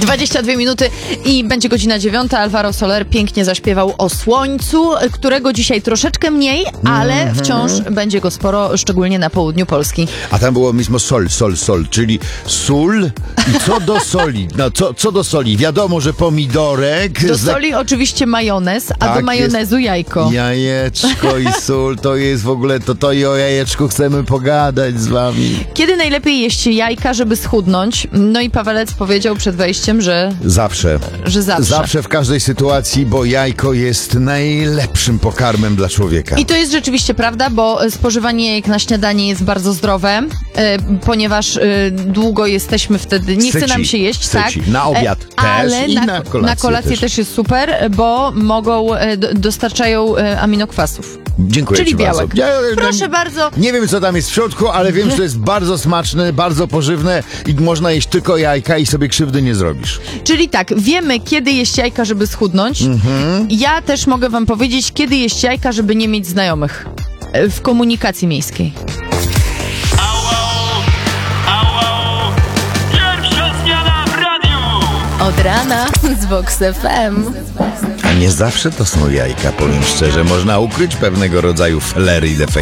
22 minuty i będzie godzina 9. Alvaro Soler pięknie zaśpiewał o słońcu, którego dzisiaj troszeczkę mniej, ale wciąż będzie go sporo, szczególnie na południu Polski. A tam było mismo sol, czyli sól i co do soli? No co do soli? Wiadomo, że pomidorek. Do soli oczywiście majonez, a Tak, do majonezu jajko. Jajeczko i sól, to jest w ogóle, to i o jajeczku chcemy pogadać z wami. Kiedy najlepiej jeść jajka, żeby schudnąć? No i Pawelec powiedział przed wejściem, że Zawsze. zawsze. W każdej sytuacji, bo jajko jest najlepszym pokarmem dla człowieka. I to jest rzeczywiście prawda, bo spożywanie jajek na śniadanie jest bardzo zdrowe, ponieważ długo jesteśmy wtedy, nie chce nam się jeść, syci. tak? Na obiad też ale i na kolację też jest super, bo dostarczają aminokwasów. Dziękuję Czyli ci białek. bardzo. Proszę bardzo. Nie wiem, co tam jest w środku, ale wiem, że to jest bardzo smaczne, bardzo pożywne i można jeść tylko jajka i sobie krzywdy nie zrobisz. Czyli tak, wiemy, kiedy jeść jajka, żeby schudnąć. Ja też mogę wam powiedzieć, kiedy jeść jajka, żeby nie mieć znajomych w komunikacji miejskiej. Pierwsza zmiana w radiu! Od rana z Vox FM. A nie zawsze to są jajka, powiem szczerze. Można ukryć pewnego rodzaju flery i defekty.